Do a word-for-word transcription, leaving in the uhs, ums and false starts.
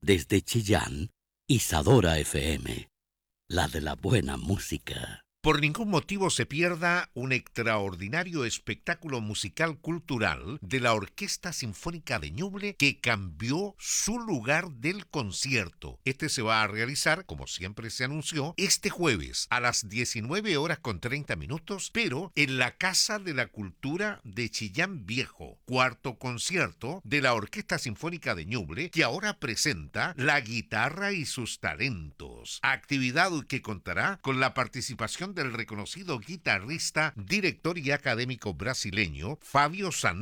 Desde Chillán, Isadora F M, la de la buena música. Por ningún motivo se pierda un extraordinario espectáculo musical cultural de la Orquesta Sinfónica de Ñuble que cambió su lugar del concierto. Este se va a realizar, como siempre se anunció, este jueves a las diecinueve horas con treinta minutos, pero en la Casa de la Cultura de Chillán Viejo. Cuarto concierto de la Orquesta Sinfónica de Ñuble, que ahora presenta La guitarra y sus talentos. Actividad que contará con la participación del reconocido guitarrista, director y académico brasileño Fábio Sanó.